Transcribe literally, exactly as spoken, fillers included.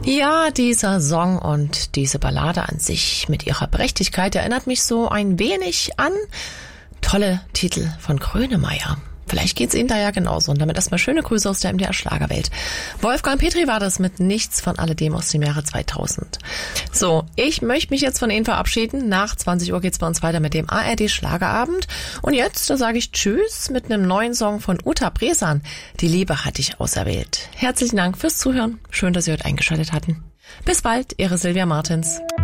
Ja, dieser Song und diese Ballade an sich mit ihrer Prächtigkeit erinnert mich so ein wenig an tolle Titel von Grönemeyer. Vielleicht geht's Ihnen da ja genauso. Und damit erstmal schöne Grüße aus der M D R Schlagerwelt. Wolfgang Petri war das mit Nichts von alledem aus dem Jahre zweitausend. So, ich möchte mich jetzt von Ihnen verabschieden. Nach zwanzig Uhr geht's bei uns weiter mit dem A R D Schlagerabend. Und jetzt, da sage ich Tschüss mit einem neuen Song von Uta Bresan. Die Liebe hat dich auserwählt. Herzlichen Dank fürs Zuhören. Schön, dass Sie heute eingeschaltet hatten. Bis bald, Ihre Silvia Martins.